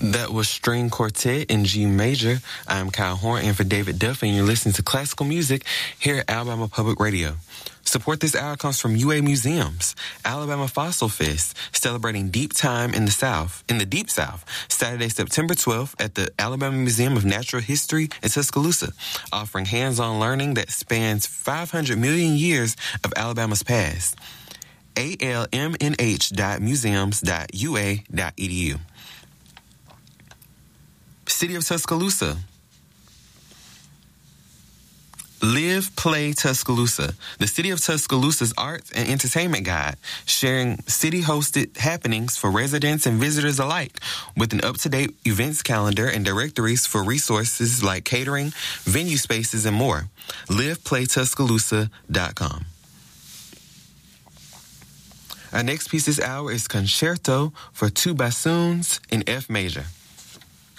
That was String Quartet in G Major. I'm Kyle Horn in for David Duff, and you're listening to classical music here at Alabama Public Radio. Support this hour comes from UA Museums, Alabama Fossil Fest, celebrating deep time in the Deep South, Saturday, September 12th at the Alabama Museum of Natural History in Tuscaloosa, offering hands-on learning that spans 500 million years of Alabama's past. almnh.museums.ua.edu. City of Tuscaloosa. Live, Play, Tuscaloosa, the City of Tuscaloosa's arts and entertainment guide, sharing city-hosted happenings for residents and visitors alike, with an up-to-date events calendar and directories for resources like catering, venue spaces, and more. LivePlayTuscaloosa.com. Our next piece this hour is Concerto for Two Bassoons in F major.